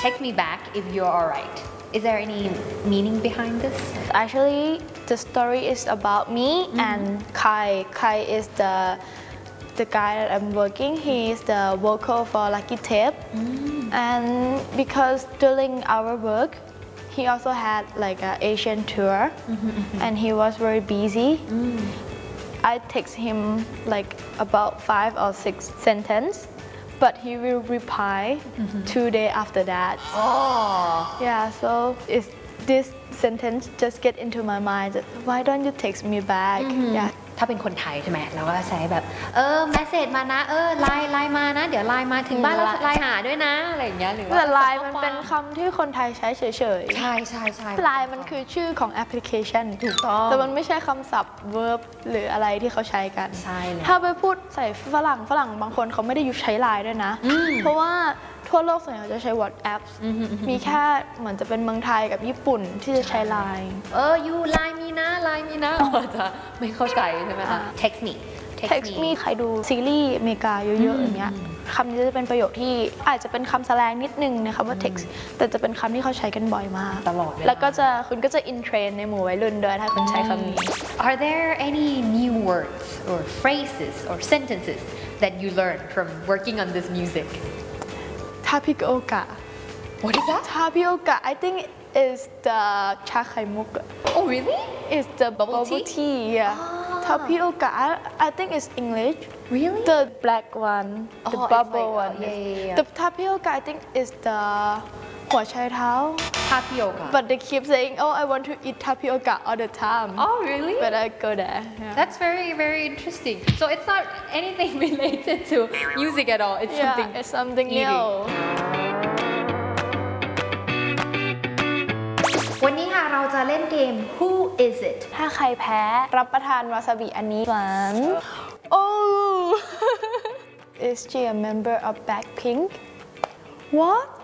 text me back if you're alright. Is there any meaning behind this? Actually, the story is about me and Kai. Kai is the guy that I'm working. He is the vocal for Lucky Tape. And because during our work, he also had like an Asian tour, and he was very busy. I text him like about 5 or 6 sentences, but he will reply 2 days after that. Oh. Yeah, so it's this sentence just get into my mind that, why don't you text me back? Yeah. ถ้าเป็นคนไทยใช่ไหมเราก็ใช้แบบเมสเซจมานะไลน์มานะเดี๋ยวไลน์มาถึงบ้านแล้วไลน์หาด้วยนะอะไรอย่างเงี้ยหรือว่าแต่ไลน์มันเป็นคำที่คนไทยใช้เฉยๆใช่ไลน์มันคือชื่อของแอปพลิเคชันถูกต้องแต่มันไม่ใช่คำศัพท์ verb หรืออะไรที่เขาใช้กันใช่เลยถ้าไปพูดใส่ฝรั่งบางคนเขาไม่ได้ใช้ไลน์ด้วยนะเพราะว่าทั่วโลกส่วนใหญ่จะใช้ WhatsApp มีแค่เหมือนจะเป็นเมืองไทยกับญี่ปุ่นที่จะใช้ไลน์ยูไลน์มีนะจะไม่เข้าใจใช่ไหมคะ text me ใครดูซีรีส์อเมริกาเยอะๆอย่างเงี้ยคำนี้จะเป็นประโยคที่อาจจะเป็นคำแสลงนิดนึงนะคะว่า text แต่จะเป็นคำที่เขาใช้กันบ่อยมากตลอดแล้วก็คุณก็จะ in trend ในหมู่วัยรุ่นด้วยถ้าคุณใช้คำนี้ Are there any new words or phrases or sentences that you learned from working on this music Tapioca What is that Tapioca I think is the ชาไข่มุก Oh really Is the bubble tea yeah Tapioca I think it's English Really the black one the bubble one yeah. The tapioca I think is the หัวไชเท้า Tapioca But they keep saying oh I want to eat tapioca all the time Oh really But I go there yeah. That's very interesting So it's not anything related to music at all It's something new วันนี้ค่ะเราจะเล่นเกม Who is it ถ้าใครแพ้รับประทานวาซาบิอันนี้หวาน Oh Is she a member of Blackpink What